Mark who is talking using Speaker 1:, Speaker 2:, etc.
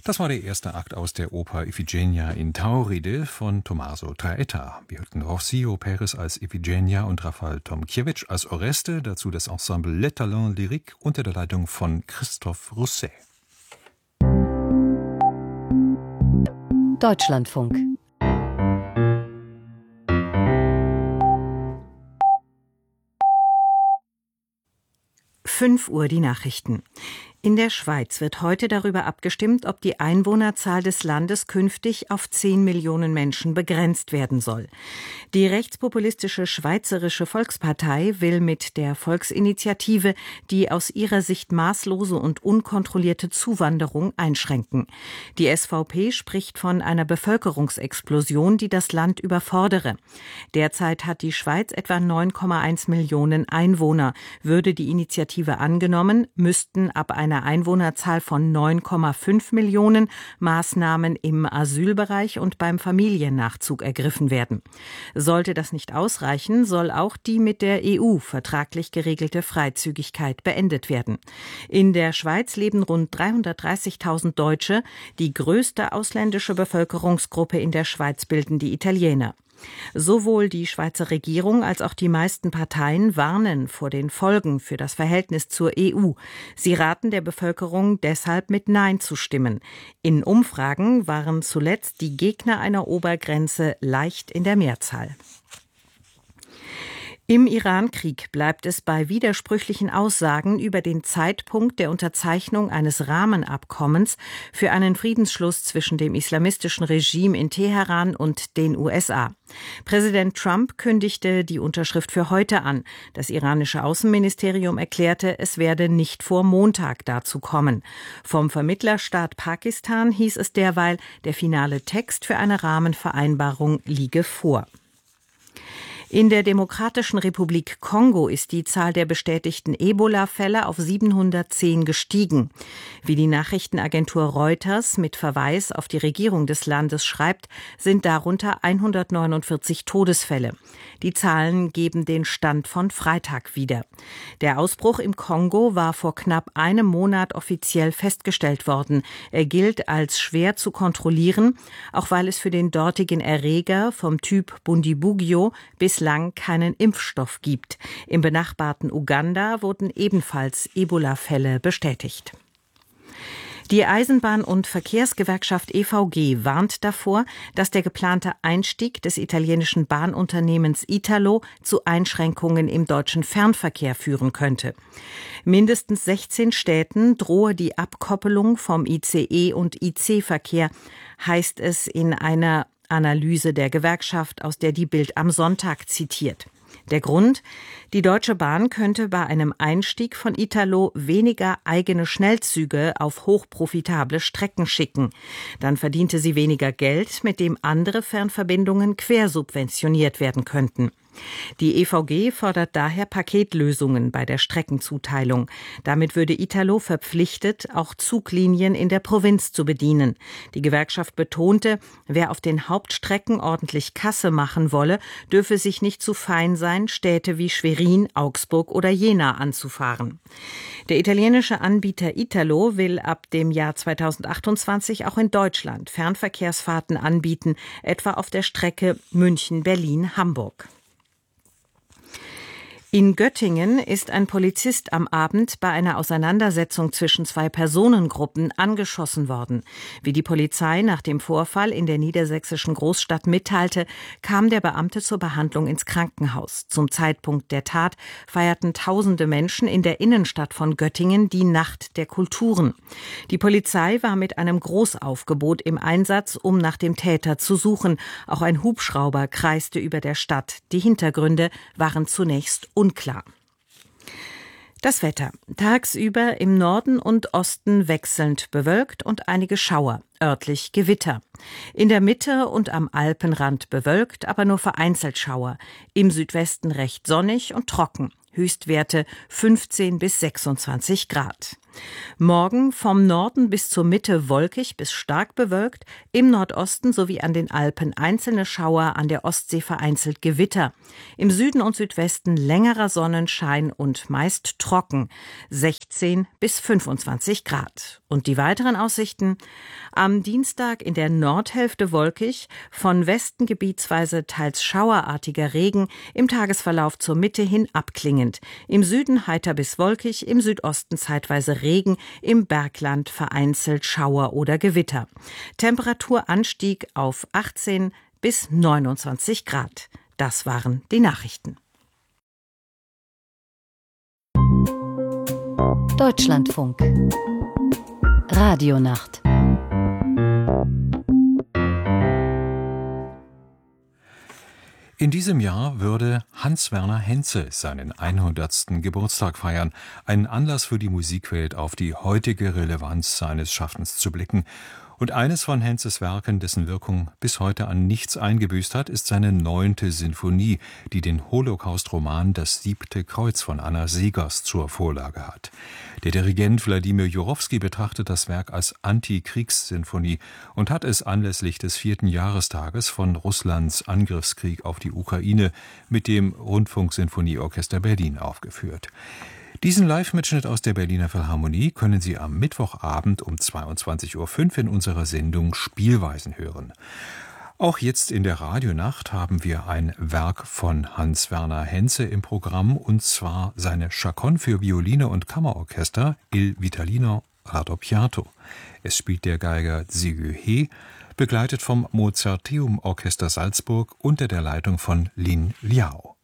Speaker 1: Das war der erste Akt aus der Oper Iphigenia in Tauride von Tommaso Traetta. Wir hörten Rossio Perez als Iphigenia und Rafał Tomkiewicz als Oreste, dazu das Ensemble Les Talents Lyriques unter der Leitung von Christophe Rousset.
Speaker 2: Deutschlandfunk. Uhr die Nachrichten. In der Schweiz wird heute darüber abgestimmt, ob die Einwohnerzahl des Landes künftig auf 10 Millionen Menschen begrenzt werden soll. Die rechtspopulistische Schweizerische Volkspartei will mit der Volksinitiative die aus ihrer Sicht maßlose und unkontrollierte Zuwanderung einschränken. Die SVP spricht von einer Bevölkerungsexplosion, die das Land überfordere. Derzeit hat die Schweiz etwa 9,1 Millionen Einwohner. Würde die Initiative angenommen, müssten ab einer Einwohnerzahl von 9,5 Millionen Maßnahmen im Asylbereich und beim Familiennachzug ergriffen werden. Sollte das nicht ausreichen, soll auch die mit der EU vertraglich geregelte Freizügigkeit beendet werden. In der Schweiz leben rund 330.000 Deutsche. Die größte ausländische Bevölkerungsgruppe in der Schweiz bilden die Italiener. Sowohl die Schweizer Regierung als auch die meisten Parteien warnen vor den Folgen für das Verhältnis zur EU. Sie raten der Bevölkerung deshalb mit Nein zu stimmen. In Umfragen waren zuletzt die Gegner einer Obergrenze leicht in der Mehrzahl. Im Irankrieg bleibt es bei widersprüchlichen Aussagen über den Zeitpunkt der Unterzeichnung eines Rahmenabkommens für einen Friedensschluss zwischen dem islamistischen Regime in Teheran und den USA. Präsident Trump kündigte die Unterschrift für heute an. Das iranische Außenministerium erklärte, es werde nicht vor Montag dazu kommen. Vom Vermittlerstaat Pakistan hieß es derweil, der finale Text für eine Rahmenvereinbarung liege vor. In der Demokratischen Republik Kongo ist die Zahl der bestätigten Ebola-Fälle auf 710 gestiegen. Wie die Nachrichtenagentur Reuters mit Verweis auf die Regierung des Landes schreibt, sind darunter 149 Todesfälle. Die Zahlen geben den Stand von Freitag wieder. Der Ausbruch im Kongo war vor knapp einem Monat offiziell festgestellt worden. Er gilt als schwer zu kontrollieren, auch weil es für den dortigen Erreger vom Typ Bundibugyo bislang keinen Impfstoff gibt. Im benachbarten Uganda wurden ebenfalls Ebola-Fälle bestätigt. Die Eisenbahn- und Verkehrsgewerkschaft EVG warnt davor, dass der geplante Einstieg des italienischen Bahnunternehmens Italo zu Einschränkungen im deutschen Fernverkehr führen könnte. Mindestens 16 Städten drohe die Abkoppelung vom ICE- und IC-Verkehr, heißt es in einer Analyse der Gewerkschaft, aus der die Bild am Sonntag zitiert. Der Grund? Die Deutsche Bahn könnte bei einem Einstieg von Italo weniger eigene Schnellzüge auf hochprofitable Strecken schicken. Dann verdiente sie weniger Geld, mit dem andere Fernverbindungen quersubventioniert werden könnten. Die EVG fordert daher Paketlösungen bei der Streckenzuteilung. Damit würde Italo verpflichtet, auch Zuglinien in der Provinz zu bedienen. Die Gewerkschaft betonte, wer auf den Hauptstrecken ordentlich Kasse machen wolle, dürfe sich nicht zu fein sein, Städte wie Schwerin, Augsburg oder Jena anzufahren. Der italienische Anbieter Italo will ab dem Jahr 2028 auch in Deutschland Fernverkehrsfahrten anbieten, etwa auf der Strecke München-Berlin-Hamburg. In Göttingen ist ein Polizist am Abend bei einer Auseinandersetzung zwischen zwei Personengruppen angeschossen worden. Wie die Polizei nach dem Vorfall in der niedersächsischen Großstadt mitteilte, kam der Beamte zur Behandlung ins Krankenhaus. Zum Zeitpunkt der Tat feierten tausende Menschen in der Innenstadt von Göttingen die Nacht der Kulturen. Die Polizei war mit einem Großaufgebot im Einsatz, um nach dem Täter zu suchen. Auch ein Hubschrauber kreiste über der Stadt. Die Hintergründe waren zunächst unklar. Das Wetter. Tagsüber im Norden und Osten wechselnd bewölkt und einige Schauer, örtlich Gewitter. In der Mitte und am Alpenrand bewölkt, aber nur vereinzelt Schauer. Im Südwesten recht sonnig und trocken. Höchstwerte 15 bis 26 Grad. Morgen vom Norden bis zur Mitte wolkig bis stark bewölkt, im Nordosten sowie an den Alpen einzelne Schauer, an der Ostsee vereinzelt Gewitter. Im Süden und Südwesten längerer Sonnenschein und meist trocken, 16 bis 25 Grad. Und die weiteren Aussichten: am Dienstag in der Nordhälfte wolkig, von Westen gebietsweise teils schauerartiger Regen, im Tagesverlauf zur Mitte hin abklingend. Im Süden heiter bis wolkig, im Südosten zeitweise Regen, im Bergland vereinzelt Schauer oder Gewitter. Temperaturanstieg auf 18 bis 29 Grad. Das waren die Nachrichten.
Speaker 3: Deutschlandfunk Radionacht.
Speaker 1: In diesem Jahr würde Hans-Werner Henze seinen 100. Geburtstag feiern. Ein Anlass für die Musikwelt, auf die heutige Relevanz seines Schaffens zu blicken. Und eines von Henzes Werken, dessen Wirkung bis heute an nichts eingebüßt hat, ist seine 9. Sinfonie, die den Holocaust-Roman Das 7. Kreuz von Anna Seghers zur Vorlage hat. Der Dirigent Wladimir Jurowski betrachtet das Werk als Antikriegssinfonie und hat es anlässlich des 4. Jahrestages von Russlands Angriffskrieg auf die Ukraine mit dem Rundfunksinfonieorchester Berlin aufgeführt. Diesen Live-Mitschnitt aus der Berliner Philharmonie können Sie am Mittwochabend um 22:05 Uhr in unserer Sendung Spielweisen hören. Auch jetzt in der Radionacht haben wir ein Werk von Hans-Werner Henze im Programm, und zwar seine Chaconne für Violine und Kammerorchester Il Vitalino Raddoppiato. Es spielt der Geiger Zhiyu He, begleitet vom Mozarteum Orchester Salzburg unter der Leitung von Lin Liao.